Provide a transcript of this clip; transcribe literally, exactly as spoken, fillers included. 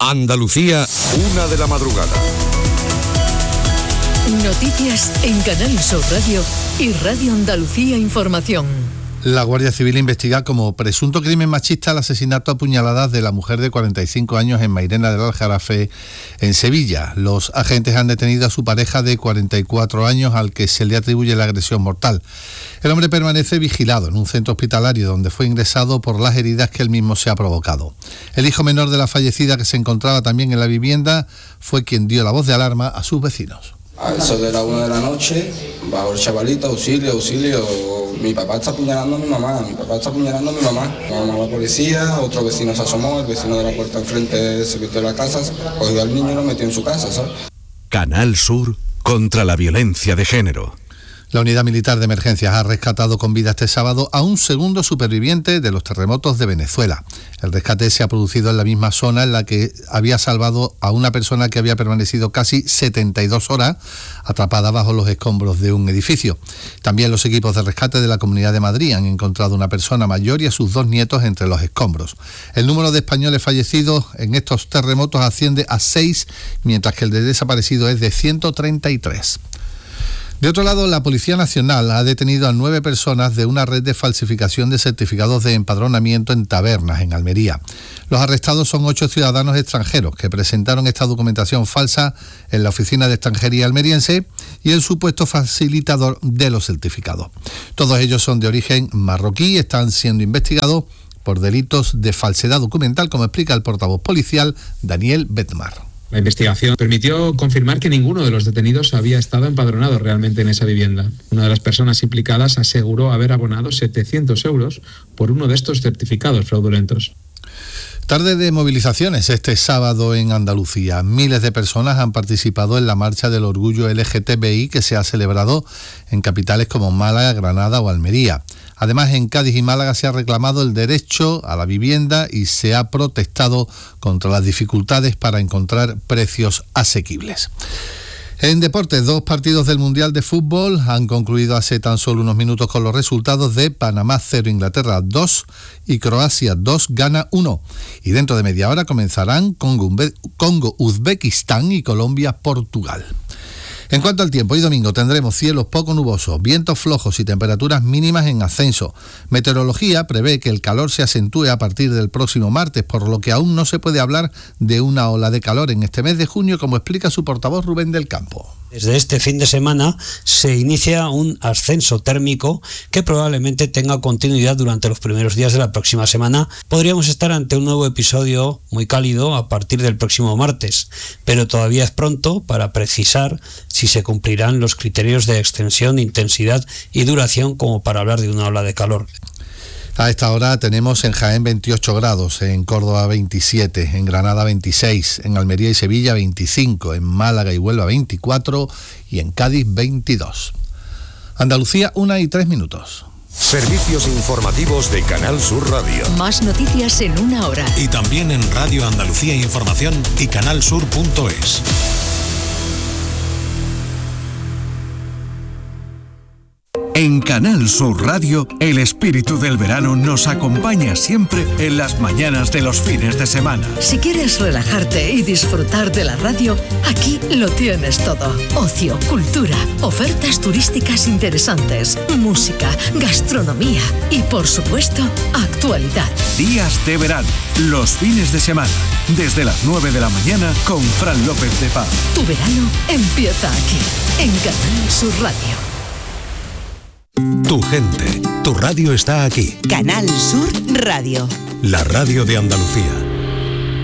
Andalucía, una de la madrugada. Noticias en Canal Sur Radio y Radio Andalucía Información. La Guardia Civil investiga como presunto crimen machista el asesinato a puñaladas de la mujer de cuarenta y cinco años en Mairena del Aljarafe, en Sevilla. Los agentes han detenido a su pareja de cuarenta y cuatro años, al que se le atribuye la agresión mortal. El hombre permanece vigilado en un centro hospitalario donde fue ingresado por las heridas que él mismo se ha provocado. El hijo menor de la fallecida, que se encontraba también en la vivienda, fue quien dio la voz de alarma a sus vecinos. A eso de la una de la noche, bajo el chavalito, auxilio, auxilio, mi papá está apuñalando a mi mamá, mi papá está apuñalando a mi mamá. Llamamos a la policía, otro vecino se asomó, el vecino de la puerta enfrente se metió en la casa, cogió al niño y lo metió en su casa, ¿sabes? Canal Sur contra la violencia de género. La Unidad Militar de Emergencias ha rescatado con vida este sábado a un segundo superviviente de los terremotos de Venezuela. El rescate se ha producido en la misma zona en la que había salvado a una persona que había permanecido casi setenta y dos horas atrapada bajo los escombros de un edificio. También los equipos de rescate de la Comunidad de Madrid han encontrado a una persona mayor y a sus dos nietos entre los escombros. El número de españoles fallecidos en estos terremotos asciende a seis, mientras que el de desaparecidos es de ciento treinta y tres. De otro lado, la Policía Nacional ha detenido a nueve personas de una red de falsificación de certificados de empadronamiento en tabernas, en Almería. Los arrestados son ocho ciudadanos extranjeros que presentaron esta documentación falsa en la Oficina de Extranjería almeriense y el supuesto facilitador de los certificados. Todos ellos son de origen marroquí y están siendo investigados por delitos de falsedad documental, como explica el portavoz policial Daniel Betmar. La investigación permitió confirmar que ninguno de los detenidos había estado empadronado realmente en esa vivienda. Una de las personas implicadas aseguró haber abonado setecientos euros por uno de estos certificados fraudulentos. Tarde de movilizaciones este sábado en Andalucía. Miles de personas han participado en la Marcha del Orgullo L G T B I que se ha celebrado en capitales como Málaga, Granada o Almería. Además, en Cádiz y Málaga se ha reclamado el derecho a la vivienda y se ha protestado contra las dificultades para encontrar precios asequibles. En deportes, dos partidos del Mundial de Fútbol han concluido hace tan solo unos minutos con los resultados de Panamá cero, Inglaterra dos y Croacia dos, Ghana uno. Y dentro de media hora comenzarán Congo, Congo, Uzbekistán y Colombia, Portugal. En cuanto al tiempo, hoy domingo tendremos cielos poco nubosos, vientos flojos y temperaturas mínimas en ascenso. Meteorología prevé que el calor se acentúe a partir del próximo martes, por lo que aún no se puede hablar de una ola de calor en este mes de junio, como explica su portavoz Rubén del Campo. Desde este fin de semana se inicia un ascenso térmico que probablemente tenga continuidad durante los primeros días de la próxima semana. Podríamos estar ante un nuevo episodio muy cálido a partir del próximo martes, pero todavía es pronto para precisar si se cumplirán los criterios de extensión, intensidad y duración como para hablar de una ola de calor. A esta hora tenemos en Jaén veintiocho grados, en Córdoba veintisiete, en Granada veintiséis, en Almería y Sevilla veinticinco, en Málaga y Huelva veinticuatro y en Cádiz veintidós. Andalucía, una y tres minutos. Servicios informativos de Canal Sur Radio. Más noticias en una hora. Y también en Radio Andalucía Información y canalsur punto es. En Canal Sur Radio, el espíritu del verano nos acompaña siempre en las mañanas de los fines de semana. Si quieres relajarte y disfrutar de la radio, aquí lo tienes todo. Ocio, cultura, ofertas turísticas interesantes, música, gastronomía y, por supuesto, actualidad. Días de verano, los fines de semana, desde las nueve de la mañana con Fran López de Paz. Tu verano empieza aquí, en Canal Sur Radio. Tu gente, tu radio está aquí. Canal Sur Radio. La radio de Andalucía.